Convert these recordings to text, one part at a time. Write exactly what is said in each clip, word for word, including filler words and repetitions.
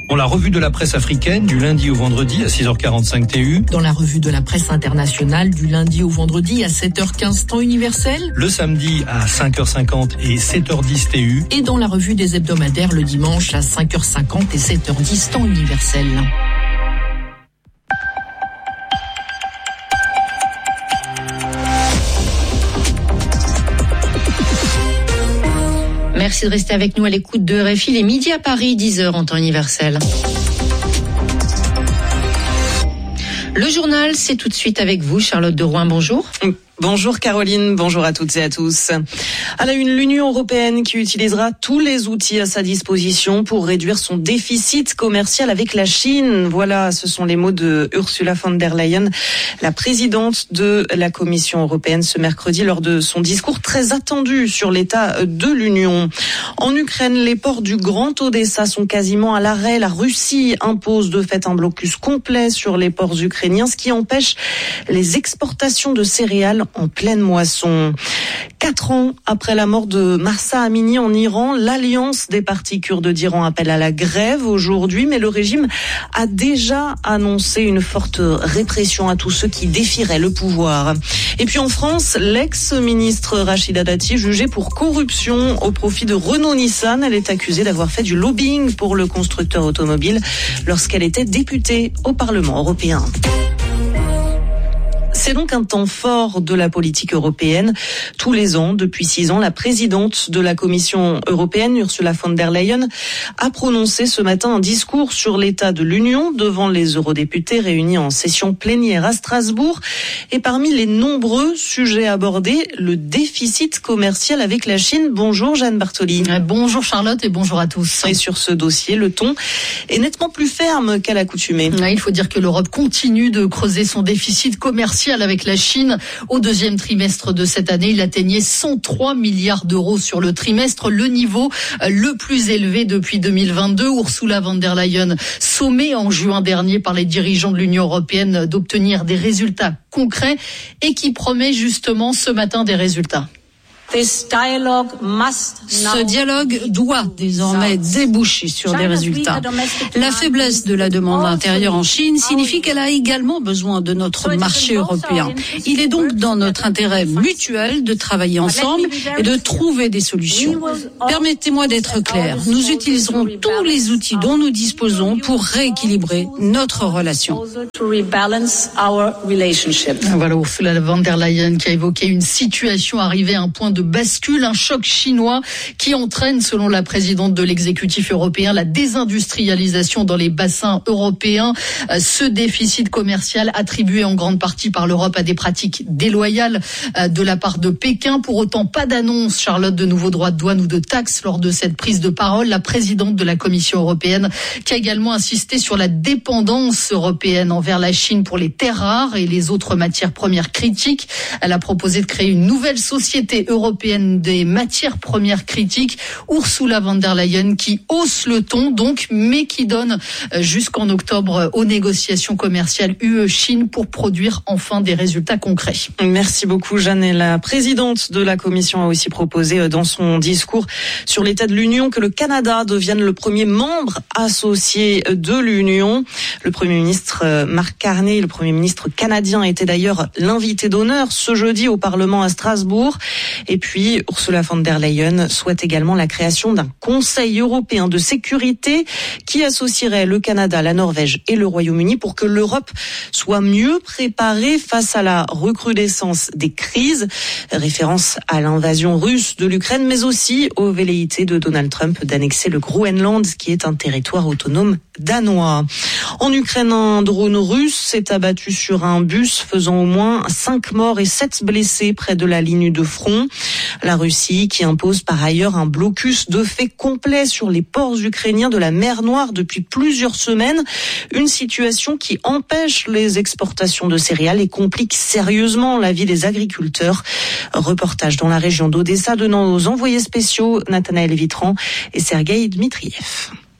Dans la revue de la presse africaine, du lundi au vendredi à six heures quarante-cinq T U. Dans la revue de la presse internationale, du lundi au vendredi à sept heures quinze temps universel. Le samedi à cinq heures cinquante et sept heures dix T U. Et dans la revue des hebdomadaires le dimanche à cinq heures cinquante et sept heures dix temps universel. Merci de rester avec nous à l'écoute de R F I, les midi à Paris, dix heures en temps universel. Le journal, c'est tout de suite avec vous, Charlotte de Rouen, bonjour. Bonjour Caroline, bonjour à toutes et à tous. À la une, l'Union européenne qui utilisera tous les outils à sa disposition pour réduire son déficit commercial avec la Chine. Voilà, ce sont les mots de Ursula von der Leyen, la présidente de la Commission européenne ce mercredi lors de son discours très attendu sur l'état de l'Union. En Ukraine, les ports du Grand Odessa sont quasiment à l'arrêt. La Russie impose de fait un blocus complet sur les ports ukrainiens, ce qui empêche les exportations de céréales en pleine moisson. Quatre ans après la mort de Mahsa Amini en Iran, l'Alliance des partis kurdes d'Iran appelle à la grève aujourd'hui, mais le régime a déjà annoncé une forte répression à tous ceux qui défieraient le pouvoir. Et puis en France, l'ex-ministre Rachida Dati jugée pour corruption au profit de Renault-Nissan. Elle est accusée d'avoir fait du lobbying pour le constructeur automobile lorsqu'elle était députée au Parlement européen. C'est donc un temps fort de la politique européenne. Tous les ans, depuis six ans, la présidente de la Commission européenne, Ursula von der Leyen, a prononcé ce matin un discours sur l'état de l'Union devant les eurodéputés réunis en session plénière à Strasbourg. Et parmi les nombreux sujets abordés, le déficit commercial avec la Chine. Bonjour Jeanne Bartoli. Bonjour Charlotte et bonjour à tous. Et sur ce dossier, le ton est nettement plus ferme qu'à l'accoutumée. Il faut dire que l'Europe continue de creuser son déficit commercial avec la Chine. Au deuxième trimestre de cette année, il atteignait cent trois milliards d'euros sur le trimestre, le niveau le plus élevé depuis deux mille vingt-deux. Ursula von der Leyen, sommée en juin dernier par les dirigeants de l'Union européenne d'obtenir des résultats concrets et qui promet justement ce matin des résultats. Ce dialogue doit désormais déboucher sur des résultats. La faiblesse de la demande intérieure en Chine signifie qu'elle a également besoin de notre marché européen. Il est donc dans notre intérêt mutuel de travailler ensemble et de trouver des solutions. Permettez-moi d'être clair, nous utiliserons tous les outils dont nous disposons pour rééquilibrer notre relation. Voilà Ursula von der Leyen qui a évoqué une situation arrivée à un point de bascule, un choc chinois qui entraîne, selon la présidente de l'exécutif européen, la désindustrialisation dans les bassins européens. Ce déficit commercial attribué en grande partie par l'Europe à des pratiques déloyales de la part de Pékin. Pour autant, pas d'annonce, Charlotte, de nouveaux droits de douane ou de taxes lors de cette prise de parole. La présidente de la Commission européenne qui a également insisté sur la dépendance européenne envers la Chine pour les terres rares et les autres matières premières critiques. Elle a proposé de créer une nouvelle société européenne des matières premières critiques. Ursula von der Leyen qui hausse le ton donc, mais qui donne jusqu'en octobre aux négociations commerciales U E-Chine pour produire enfin des résultats concrets. Merci beaucoup Jeanne. Et la présidente de la Commission a aussi proposé dans son discours sur l'état de l'Union que le Canada devienne le premier membre associé de l'Union. Le Premier ministre Mark Carney, le Premier ministre canadien, était d'ailleurs l'invité d'honneur ce jeudi au Parlement à Strasbourg. Et puis, Ursula von der Leyen souhaite également la création d'un Conseil européen de sécurité qui associerait le Canada, la Norvège et le Royaume-Uni pour que l'Europe soit mieux préparée face à la recrudescence des crises. Référence à l'invasion russe de l'Ukraine, mais aussi aux velléités de Donald Trump d'annexer le Groenland, qui est un territoire autonome danois. En Ukraine, un drone russe s'est abattu sur un bus, faisant au moins cinq morts et sept blessés près de la ligne de front. La Russie qui impose par ailleurs un blocus de fait complet sur les ports ukrainiens de la mer Noire depuis plusieurs semaines. Une situation qui empêche les exportations de céréales et complique sérieusement la vie des agriculteurs. Reportage dans la région d'Odessa de nos envoyés spéciaux Nathanaël Vitran et Sergueï Dmitriev.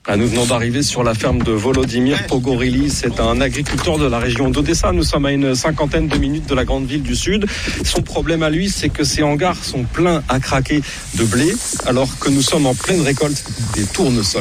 Ah, nous venons d'arriver sur la ferme de Volodymyr Pogorely. C'est un agriculteur de la région d'Odessa. Nous sommes à une cinquantaine de minutes de la grande ville du sud. Son problème à lui, c'est que ses hangars sont pleins à craquer de blé, alors que nous sommes en pleine récolte des tournesols.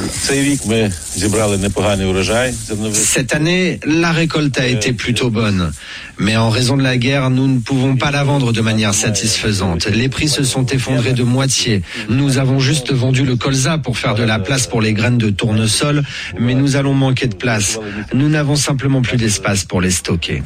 Cette année, la récolte a été plutôt bonne. Mais en raison de la guerre, nous ne pouvons pas la vendre de manière satisfaisante. Les prix se sont effondrés de moitié. Nous avons juste vendu le colza pour faire de la place pour les graines de tournesol, mais nous allons manquer de place. Nous n'avons simplement plus d'espace pour les stocker.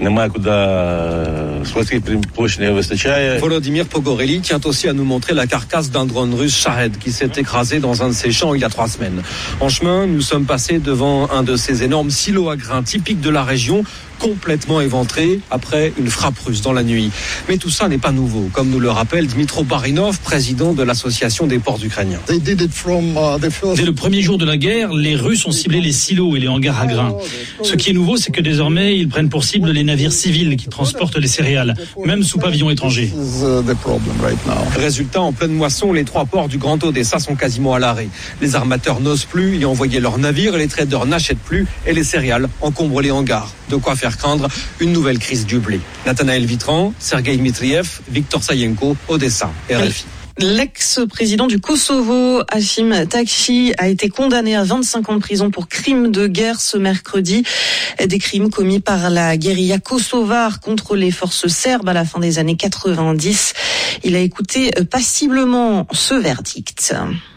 Volodymyr Pogorely tient aussi à nous montrer la carcasse d'un drone russe Shahed qui s'est écrasé dans un de ses champs il y a trois semaines. En chemin, nous sommes passés devant un de ces énormes silos à grains typiques de la région, complètement éventré après une frappe russe dans la nuit. Mais tout ça n'est pas nouveau, comme nous le rappelle Dmitro Barinov, président de l'association des ports ukrainiens. Dès le premier jour de la guerre, les Russes ont ciblé les silos et les hangars à grains. Ce qui est nouveau, c'est que désormais, ils prennent pour cible les navires civils qui transportent les céréales, même sous pavillon étranger. Résultat, en pleine moisson, les trois ports du Grand Odessa sont quasiment à l'arrêt. Les armateurs n'osent plus y envoyer leurs navires, les traders n'achètent plus et les céréales encombrent les hangars. De quoi faire craindre une nouvelle crise du blé. Nathanaël Vitran, Sergei Dmitriev, Victor Sayenko, Odessa, R F I. L'ex-président du Kosovo, Hashim Thaçi, a été condamné à vingt-cinq ans de prison pour crimes de guerre ce mercredi. Des crimes commis par la guérilla kosovare contre les forces serbes à la fin des années quatre-vingt-dix. Il a écouté passiblement ce verdict.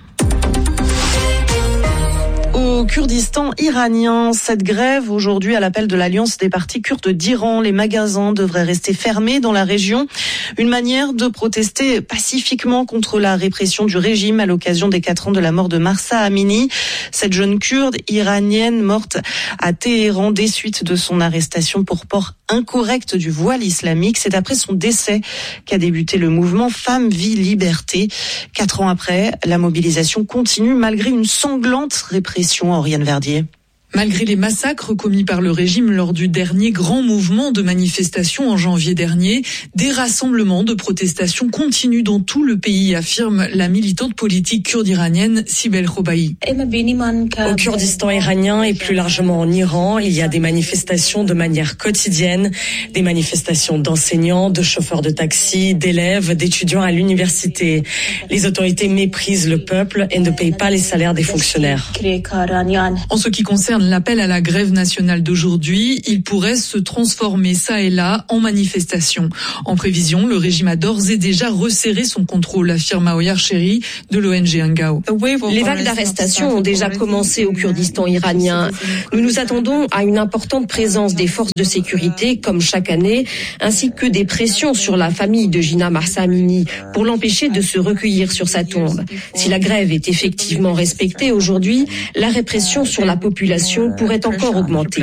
Au Kurdistan iranien, cette grève aujourd'hui à l'appel de l'Alliance des partis kurdes d'Iran. Les magasins devraient rester fermés dans la région. Une manière de protester pacifiquement contre la répression du régime à l'occasion des quatre ans de la mort de Mahsa Amini. Cette jeune kurde iranienne morte à Téhéran des suites de son arrestation pour port incorrect du voile islamique. C'est après son décès qu'a débuté le mouvement Femmes, Vie, Liberté. Quatre ans après, la mobilisation continue malgré une sanglante répression. Oriane Verdier. Malgré les massacres commis par le régime lors du dernier grand mouvement de manifestation en janvier dernier, des rassemblements de protestation continuent dans tout le pays, affirme la militante politique kurde iranienne Sibel Khobaei. Au Kurdistan iranien et plus largement en Iran, il y a des manifestations de manière quotidienne, des manifestations d'enseignants, de chauffeurs de taxi, d'élèves, d'étudiants à l'université. Les autorités méprisent le peuple et ne payent pas les salaires des fonctionnaires. En ce qui concerne l'appel à la grève nationale d'aujourd'hui, il pourrait se transformer ça et là en manifestation. En prévision, le régime a d'ores et déjà resserré son contrôle, affirme Aoyar Sheri de l'O N G Angao. Les vagues d'arrestation ont déjà commencé au Kurdistan iranien. Nous nous attendons à une importante présence des forces de sécurité, comme chaque année, ainsi que des pressions sur la famille de Jina Mahsa Amini pour l'empêcher de se recueillir sur sa tombe. Si la grève est effectivement respectée aujourd'hui, la répression sur la population pourrait encore augmenter.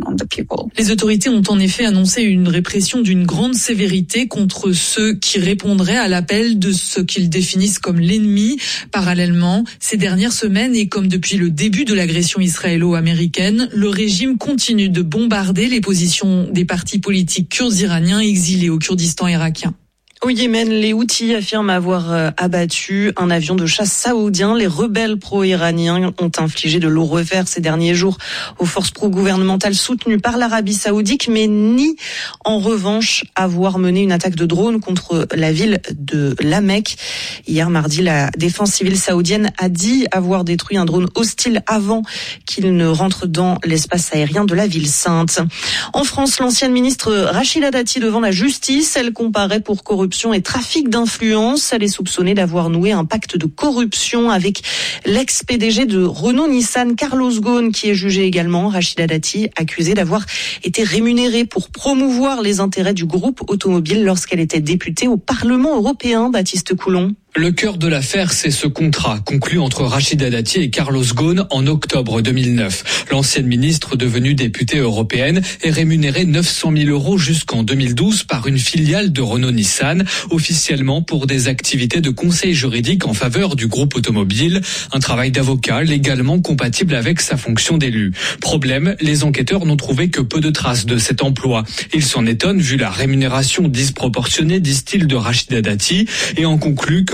Les autorités ont en effet annoncé une répression d'une grande sévérité contre ceux qui répondraient à l'appel de ce qu'ils définissent comme l'ennemi. Parallèlement, ces dernières semaines et comme depuis le début de l'agression israélo-américaine, le régime continue de bombarder les positions des partis politiques kurdes iraniens exilés au Kurdistan irakien. Au Yémen, les Houthis affirment avoir abattu un avion de chasse saoudien. Les rebelles pro-iraniens ont infligé de lourds revers ces derniers jours aux forces pro-gouvernementales soutenues par l'Arabie saoudite, mais ni en revanche avoir mené une attaque de drone contre la ville de La Mecque. Hier mardi, la défense civile saoudienne a dit avoir détruit un drone hostile avant qu'il ne rentre dans l'espace aérien de la ville sainte. En France, l'ancienne ministre Rachida Dati devant la justice, elle comparaît pour corruption et trafic d'influence. Elle est soupçonnée d'avoir noué un pacte de corruption avec l'ex-P D G de Renault-Nissan, Carlos Ghosn, qui est jugé également. Rachida Dati, accusée d'avoir été rémunérée pour promouvoir les intérêts du groupe automobile lorsqu'elle était députée au Parlement européen. Baptiste Coulon. Le cœur de l'affaire, c'est ce contrat conclu entre Rachida Dati et Carlos Ghosn en octobre deux mille neuf. L'ancienne ministre devenue députée européenne est rémunérée neuf cent mille euros jusqu'en deux mille douze par une filiale de Renault-Nissan, officiellement pour des activités de conseil juridique en faveur du groupe automobile, un travail d'avocat légalement compatible avec sa fonction d'élu. Problème, les enquêteurs n'ont trouvé que peu de traces de cet emploi. Ils s'en étonnent vu la rémunération disproportionnée, disent-ils, de Rachida Dati, et en concluent que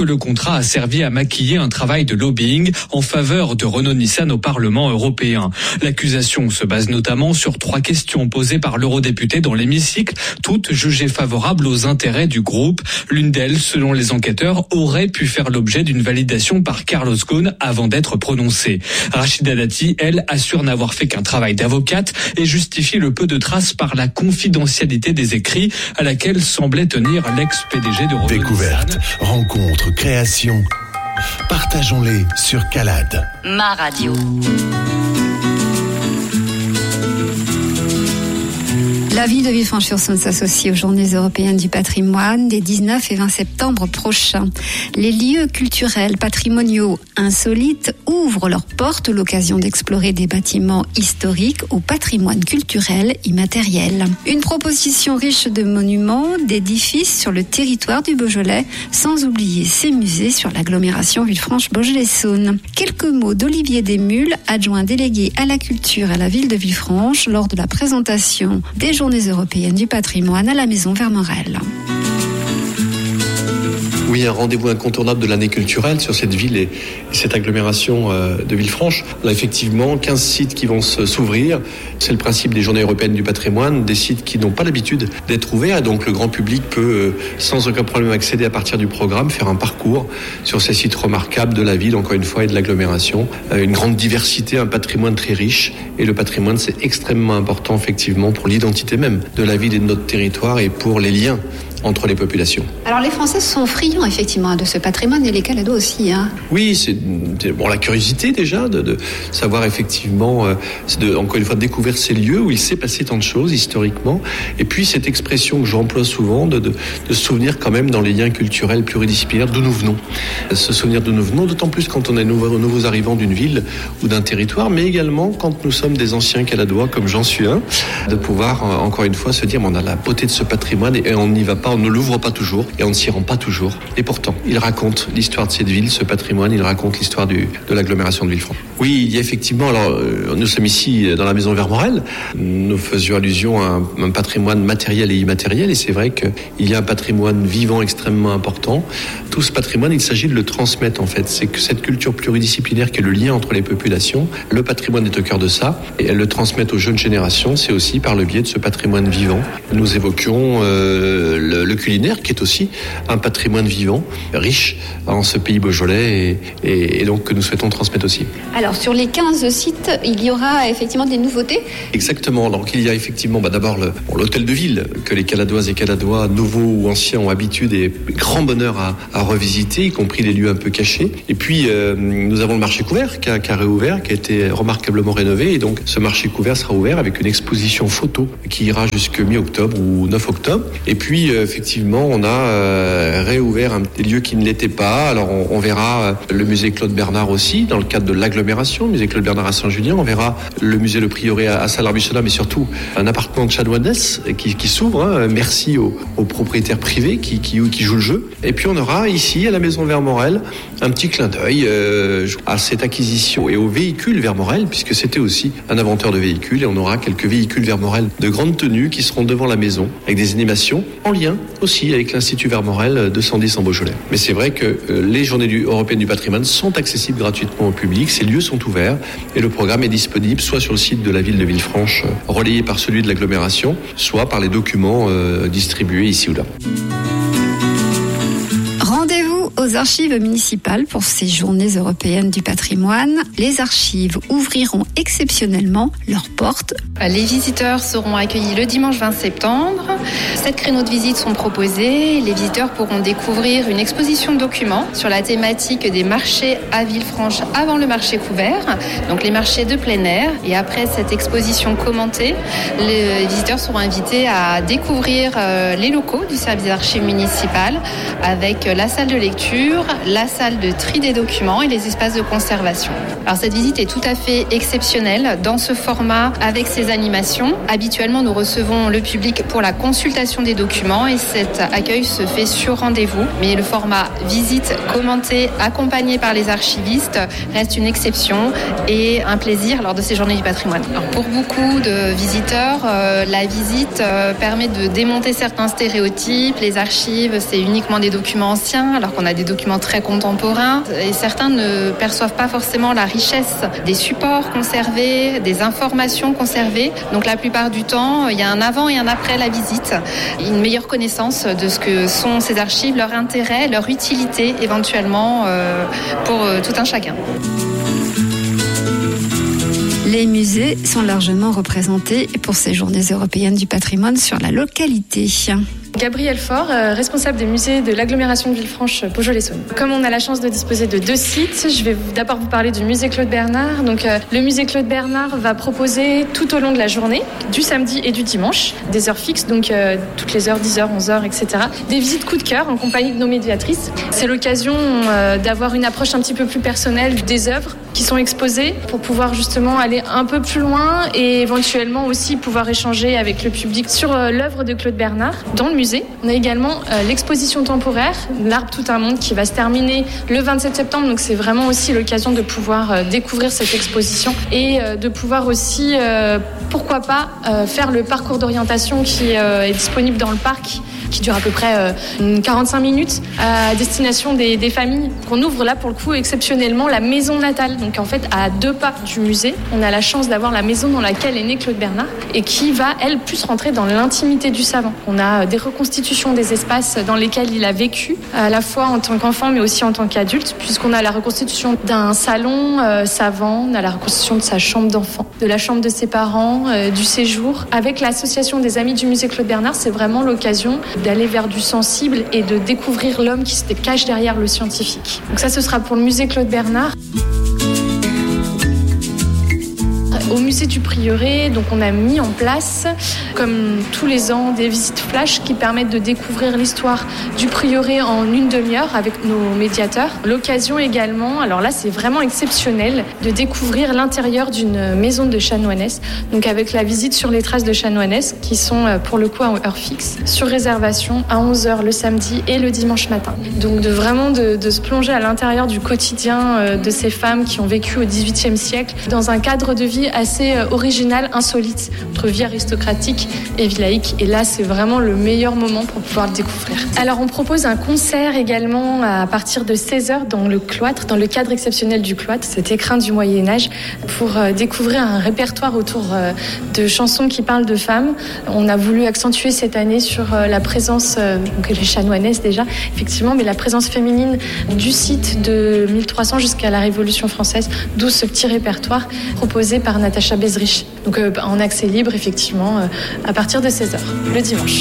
le contrat a servi à maquiller un travail de lobbying en faveur de Renault-Nissan au Parlement européen. L'accusation se base notamment sur trois questions posées par l'eurodéputé dans l'hémicycle, toutes jugées favorables aux intérêts du groupe. L'une d'elles, selon les enquêteurs, aurait pu faire l'objet d'une validation par Carlos Ghosn avant d'être prononcée. Rachida Dati, elle, assure n'avoir fait qu'un travail d'avocate et justifie le peu de traces par la confidentialité des écrits à laquelle semblait tenir l'ex-P D G de Renault. Découverte, rencontre, création. Partageons-les sur Calade. Ma radio. La ville de Villefranche-sur-Saône s'associe aux Journées européennes du patrimoine des dix-neuf et vingt septembre prochains. Les lieux culturels patrimoniaux insolites ouvrent leurs portes à l'occasion d'explorer des bâtiments historiques au patrimoine culturel immatériel. Une proposition riche de monuments, d'édifices sur le territoire du Beaujolais, sans oublier ces musées sur l'agglomération Villefranche-Beaujolais-Saône. Quelques mots d'Olivier Desmules, adjoint délégué à la culture à la ville de Villefranche, lors de la présentation des Journées européennes du patrimoine à la Maison Vermorel. Oui, un rendez-vous incontournable de l'année culturelle sur cette ville et cette agglomération de Villefranche. On a effectivement quinze sites qui vont s'ouvrir. C'est le principe des Journées européennes du patrimoine, des sites qui n'ont pas l'habitude d'être ouverts. Et donc le grand public peut, sans aucun problème, accéder à partir du programme, faire un parcours sur ces sites remarquables de la ville, encore une fois, et de l'agglomération. Une grande diversité, un patrimoine très riche. Et le patrimoine, c'est extrêmement important, effectivement, pour l'identité même de la ville et de notre territoire et pour les liens entre les populations. Alors les Français sont friands effectivement de ce patrimoine et les Caladois aussi. Hein. Oui, c'est bon, la curiosité déjà de, de savoir effectivement, euh, de, encore une fois, découvrir ces lieux où il s'est passé tant de choses historiquement. Et puis cette expression que j'emploie souvent de, de, de se souvenir quand même dans les liens culturels pluridisciplinaires d'où nous venons. Se souvenir d'où nous venons, d'autant plus quand on est nouveau, nouveaux arrivants d'une ville ou d'un territoire, mais également quand nous sommes des anciens Caladois comme j'en suis un, de pouvoir euh, encore une fois se dire on a la beauté de ce patrimoine et, et on n'y va pas. On ne l'ouvre pas toujours et on ne s'y rend pas toujours. Et pourtant, il raconte l'histoire de cette ville, ce patrimoine, il raconte l'histoire du, de l'agglomération de Villefranche. Oui, il y a effectivement, alors euh, nous sommes ici dans la Maison Vermorel, nous faisions allusion à un, un patrimoine matériel et immatériel et c'est vrai qu'il y a un patrimoine vivant extrêmement important. Tout ce patrimoine, il s'agit de le transmettre en fait. C'est que cette culture pluridisciplinaire qui est le lien entre les populations, le patrimoine est au cœur de ça et elle le transmet aux jeunes générations, c'est aussi par le biais de ce patrimoine vivant. Nous évoquions euh, le, le culinaire qui est aussi un patrimoine vivant, riche en ce pays beaujolais et, et, et donc que nous souhaitons transmettre aussi. Alors sur les quinze sites, il y aura effectivement des nouveautés ? Exactement, donc il y a effectivement bah, d'abord le, bon, l'hôtel de ville que les Caladoises et Caladois, nouveaux ou anciens, ont habitude et grand bonheur à, à revisiter, y compris les lieux un peu cachés. Et puis euh, nous avons le marché couvert qui a, qui a réouvert, qui a été remarquablement rénové et donc ce marché couvert sera ouvert avec une exposition photo qui ira jusqu'à mi-octobre ou neuf octobre. Et puis euh, effectivement on a euh, réouvert un, des lieux qui ne l'étaient pas. Alors on, on verra euh, le musée Claude Bernard aussi dans le cadre de l'agglomération, le musée Claude Bernard à Saint-Julien. On verra le musée Le Prieuré à, à Salarbussola, mais surtout un appartement de chanoinesse qui, qui s'ouvre. Hein. Merci aux, aux propriétaires privés qui, qui, qui jouent le jeu. Et puis on aura ici à la Maison Vermorel un petit clin d'œil euh, à cette acquisition et aux véhicules Vermorel, puisque c'était aussi un inventeur de véhicules. Et on aura quelques véhicules Vermorel de grande tenue qui seront devant la maison avec des animations en lien aussi avec l'Institut Vermorel deux cent dix en Beaujolais. Mais c'est vrai que euh, les journées du, européennes du patrimoine sont accessibles gratuitement au public. Ces lieux sont ouverts et le programme est disponible soit sur le site de la ville de Villefranche, euh, relayé par celui de l'agglomération, soit par les documents euh, distribués ici ou là. Rendez-vous aux archives municipales pour ces journées européennes du patrimoine. Les archives ouvriront exceptionnellement leurs portes. Les visiteurs seront accueillis le dimanche vingt septembre. Sept créneaux de visite sont proposés. Les visiteurs pourront découvrir une exposition de documents sur la thématique des marchés à Villefranche avant le marché couvert, donc les marchés de plein air. Et après cette exposition commentée, les visiteurs seront invités à découvrir les locaux du service d'archives municipales avec la salle de lecture, la salle de tri des documents et les espaces de conservation. Alors cette visite est tout à fait exceptionnelle dans ce format avec ses animations. Habituellement, nous recevons le public pour la consultation des documents et cet accueil se fait sur rendez-vous. Mais le format visite commentée accompagné par les archivistes reste une exception et un plaisir lors de ces journées du patrimoine. Alors pour beaucoup de visiteurs, euh, la visite euh, permet de démonter certains stéréotypes. Les archives, c'est uniquement des documents anciens, alors qu'on a des documents très contemporains et certains ne perçoivent pas forcément la richesse des supports conservés, des informations conservées. Donc la plupart du temps, il y a un avant et un après la visite, une meilleure connaissance de ce que sont ces archives, leur intérêt, leur utilité éventuellement euh, pour euh, tout un chacun. Les musées sont largement représentés pour ces journées européennes du patrimoine sur la localité. Gabrielle Faure, responsable des musées de l'agglomération de Villefranche-Beaujolais-Saône. Comme on a la chance de disposer de deux sites, je vais d'abord vous parler du musée Claude Bernard. Donc, euh, le musée Claude Bernard va proposer tout au long de la journée, du samedi et du dimanche, des heures fixes, donc euh, toutes les heures, dix heures, onze heures, et cetera. Des visites coup de cœur en compagnie de nos médiatrices. C'est l'occasion euh, d'avoir une approche un petit peu plus personnelle des œuvres qui sont exposées pour pouvoir justement aller un peu plus loin et éventuellement aussi pouvoir échanger avec le public sur euh, l'œuvre de Claude Bernard dans le musée. On a également euh, l'exposition temporaire, L'Arbre tout un monde, qui va se terminer le vingt-sept septembre. Donc c'est vraiment aussi l'occasion de pouvoir euh, découvrir cette exposition et euh, de pouvoir aussi, euh, pourquoi pas, euh, faire le parcours d'orientation qui euh, est disponible dans le parc, qui dure à peu près euh, quarante-cinq minutes, à destination des, des familles. On ouvre là pour le coup exceptionnellement la maison natale. Donc en fait à deux pas du musée, on a la chance d'avoir la maison dans laquelle est né Claude Bernard et qui va elle plus rentrer dans l'intimité du savant. On a des reconstitutions des espaces dans lesquels il a vécu, à la fois en tant qu'enfant mais aussi en tant qu'adulte, puisqu'on a la reconstitution d'un salon euh, savant, on a la reconstitution de sa chambre d'enfant, de la chambre de ses parents, euh, du séjour. Avec l'association des amis du musée Claude Bernard, c'est vraiment l'occasion d'aller vers du sensible et de découvrir l'homme qui se cache derrière le scientifique. Donc ça, ce sera pour le musée Claude Bernard. Au musée du Prieuré, donc on a mis en place, comme tous les ans, des visites flash qui permettent de découvrir l'histoire du Prieuré en une demi-heure avec nos médiateurs. L'occasion également, alors là c'est vraiment exceptionnel, de découvrir l'intérieur d'une maison de chanoinesse, donc avec la visite sur les traces de chanoinesse qui sont pour le coup à heure fixe, sur réservation à onze heures le samedi et le dimanche matin. Donc de vraiment de, de se plonger à l'intérieur du quotidien de ces femmes qui ont vécu au dix-huitième siècle dans un cadre de vie assez original, insolite, entre vie aristocratique et vie laïque. Et là, c'est vraiment le meilleur moment pour pouvoir le découvrir. Alors, on propose un concert également à partir de seize heures dans le cloître, dans le cadre exceptionnel du cloître, cet écrin du Moyen-Âge, pour découvrir un répertoire autour de chansons qui parlent de femmes. On a voulu accentuer cette année sur la présence, donc les chanoinesses déjà, effectivement, mais la présence féminine du site de mille trois cents jusqu'à la Révolution française, d'où ce petit répertoire proposé par Natacha Bezrich. Donc euh, en accès libre, effectivement, euh, à partir de seize heures, le dimanche.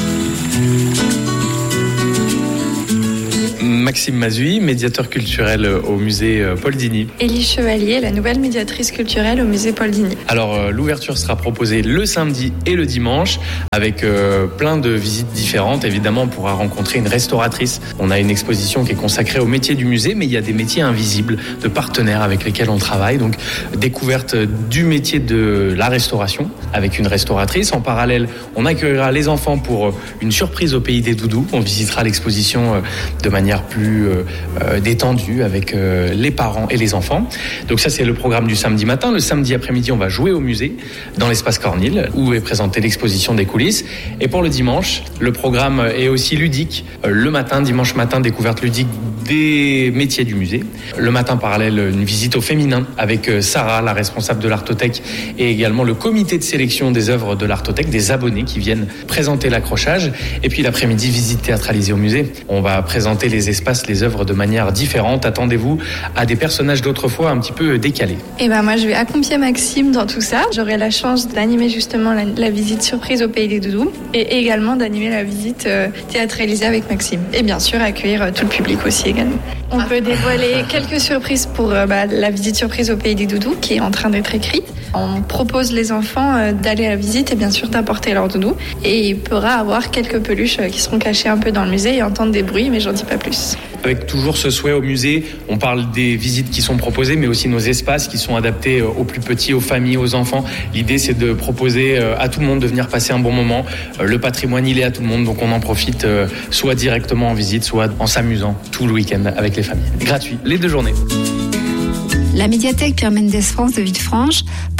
Maxime Mazui, médiateur culturel au musée Paul Digny. Élie Chevalier, la nouvelle médiatrice culturelle au musée Paul Digny. Alors euh, l'ouverture sera proposée le samedi et le dimanche avec euh, plein de visites différentes. Évidemment, on pourra rencontrer une restauratrice. On a une exposition qui est consacrée au métier du musée, mais il y a des métiers invisibles de partenaires avec lesquels on travaille. Donc découverte du métier de la restauration avec une restauratrice. En parallèle, on accueillera les enfants pour une surprise au pays des doudous. On visitera l'exposition de manière plus euh, détendue avec euh, les parents et les enfants. Donc ça, c'est le programme du samedi matin. Le samedi après-midi, on va jouer au musée dans l'espace Cornille où est présentée l'exposition des coulisses. Et pour le dimanche, le programme est aussi ludique. Euh, le matin, dimanche matin, découverte ludique des métiers du musée. Le matin, parallèle, une visite au féminin avec Sarah, la responsable de l'Artothèque, et également le comité de sélection des œuvres de l'Artothèque, des abonnés qui viennent présenter l'accrochage. Et puis l'après-midi, visite théâtralisée au musée. On va présenter les espaces, les œuvres de manière différente. Attendez-vous à des personnages d'autrefois un petit peu décalés. Et ben moi, je vais accompagner Maxime dans tout ça. J'aurai la chance d'animer justement la, la visite surprise au Pays des Doudous et également d'animer la visite euh, théâtralisée avec Maxime. Et bien sûr, accueillir euh, tout le public aussi également. On peut dévoiler quelques surprises pour euh, bah, la visite surprise au Pays des Doudous qui est en train d'être écrite. On propose les enfants euh, d'aller à la visite et bien sûr d'apporter leur doudou. Et il pourra avoir quelques peluches euh, qui seront cachées un peu dans le musée et entendre des bruits, mais j'en dis pas plus. Avec toujours ce souhait au musée, on parle des visites qui sont proposées, mais aussi nos espaces qui sont adaptés aux plus petits, aux familles, aux enfants. L'idée, c'est de proposer à tout le monde de venir passer un bon moment. Le patrimoine, il est à tout le monde, donc on en profite soit directement en visite, soit en s'amusant tout le week-end avec les familles. Gratuit, les deux journées. La médiathèque Pierre Mendès France de Villefranche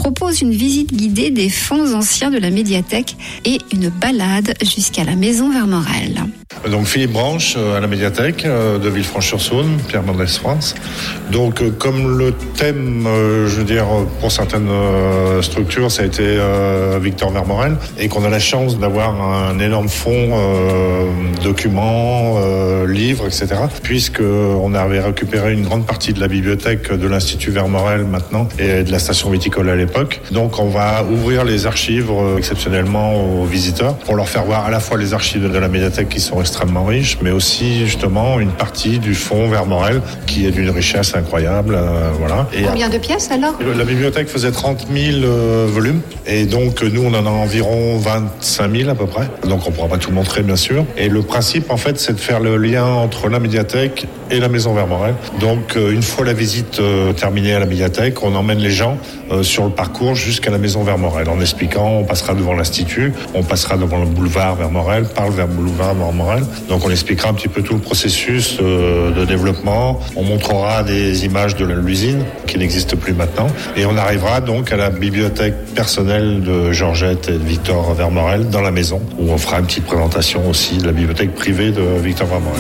propose une visite guidée des fonds anciens de la médiathèque et une balade jusqu'à la maison Vermorel. Donc Philippe Branche à la médiathèque de Villefranche-sur-Saône, Pierre Mendès France. Donc comme le thème, je veux dire, pour certaines structures, ça a été Victor Vermorel, et qu'on a la chance d'avoir un énorme fonds, euh, documents, euh, livres, et cetera. Puisqu'on avait récupéré une grande partie de la bibliothèque de l'Institut Vermorel maintenant et de la station viticole à l'époque. Donc on va ouvrir les archives euh, exceptionnellement aux visiteurs pour leur faire voir à la fois les archives de la médiathèque qui sont extrêmement riches, mais aussi justement une partie du fonds Vermorel qui est d'une richesse incroyable. Euh, voilà. Et combien de pièces alors ? La bibliothèque faisait trente mille euh, volumes, et donc nous on en a environ vingt-cinq mille à peu près. Donc on ne pourra pas tout montrer bien sûr. Et le principe en fait c'est de faire le lien entre la médiathèque et la maison Vermorel. Donc euh, une fois la visite euh, terminée à la médiathèque, on emmène les gens euh, sur le parcours jusqu'à la maison Vermorel en expliquant, on passera devant l'Institut, on passera devant le boulevard Vermorel, par le boulevard Vermorel. Donc on expliquera un petit peu tout le processus euh, de développement, on montrera des images de l'usine qui n'existe plus maintenant, et on arrivera donc à la bibliothèque personnelle de Georgette et de Victor Vermorel dans la maison, où on fera une petite présentation aussi de la bibliothèque privée de Victor Vermorel.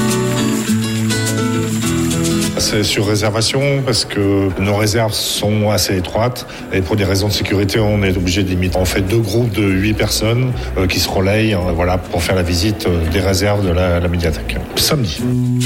C'est sur réservation parce que nos réserves sont assez étroites et pour des raisons de sécurité, on est obligé de limiter. On fait deux groupes de huit personnes euh, qui se relayent euh, voilà, pour faire la visite des réserves de la, la médiathèque. Samedi.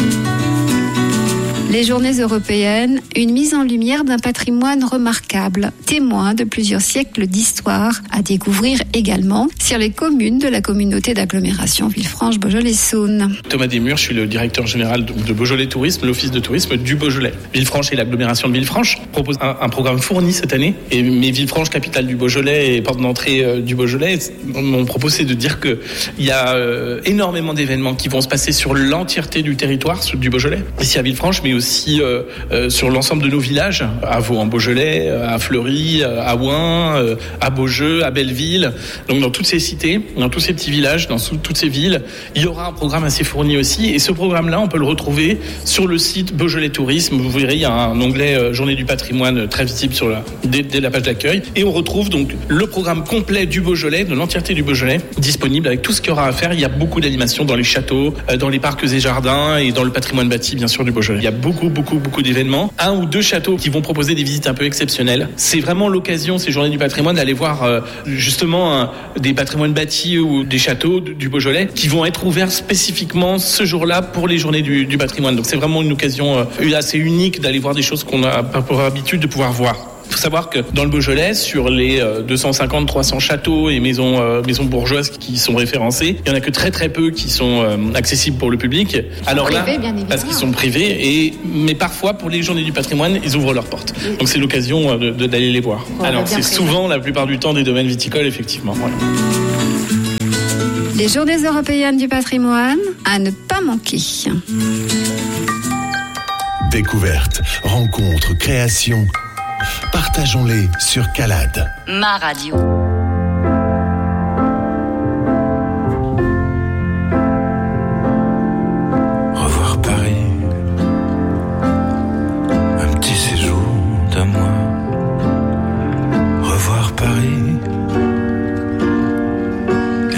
Les Journées européennes, une mise en lumière d'un patrimoine remarquable, témoin de plusieurs siècles d'histoire, à découvrir également sur les communes de la communauté d'agglomération Villefranche-Beaujolais-Saône. Thomas Desmurs, je suis le directeur général de Beaujolais Tourisme, l'office de tourisme du Beaujolais. Villefranche et l'agglomération de Villefranche proposent un, un programme fourni cette année. Et mais Villefranche, capitale du Beaujolais et porte d'entrée euh, du Beaujolais, m'ont proposé de dire qu'il y a euh, énormément d'événements qui vont se passer sur l'entièreté du territoire du Beaujolais, ici à Villefranche, mais aussi aussi euh, euh, sur l'ensemble de nos villages, à Vaux-en-Beaujolais, à Fleury, à Ouin, euh, à Beaujeu, à Belleville. Donc dans toutes ces cités, dans tous ces petits villages, dans sous, toutes ces villes, il y aura un programme assez fourni aussi. Et ce programme-là, on peut le retrouver sur le site Beaujolais Tourisme. Vous verrez, il y a un onglet euh, Journée du patrimoine très visible sur la, dès, dès la page d'accueil. Et on retrouve donc le programme complet du Beaujolais, de l'entièreté du Beaujolais, disponible avec tout ce qu'il y aura à faire. Il y a beaucoup d'animations dans les châteaux, euh, dans les parcs et jardins et dans le patrimoine bâti, bien sûr, du Beaujolais. Il y a beaucoup Beaucoup, beaucoup, beaucoup d'événements. Un ou deux châteaux qui vont proposer des visites un peu exceptionnelles. C'est vraiment l'occasion, ces journées du patrimoine, d'aller voir euh, justement euh, des patrimoines bâtis ou des châteaux du Beaujolais qui vont être ouverts spécifiquement ce jour-là pour les journées du, du patrimoine. Donc c'est vraiment une occasion euh, assez unique d'aller voir des choses qu'on n'a pas pour habitude de pouvoir voir. Il faut savoir que dans le Beaujolais, sur les deux cent cinquante à trois cents châteaux et maisons, euh, maisons bourgeoises qui sont référencés, il y en a que très très peu qui sont euh, accessibles pour le public. Alors là, privés, parce qu'ils sont privés, et mais parfois pour les journées du patrimoine, ils ouvrent leurs portes. Oui. Donc c'est l'occasion de, de, d'aller les voir. Bon, alors c'est souvent, la plupart du temps, des domaines viticoles, effectivement. Voilà. Les Journées européennes du patrimoine à ne pas manquer. Découverte, rencontre, création. Partageons-les sur Calade. Ma radio.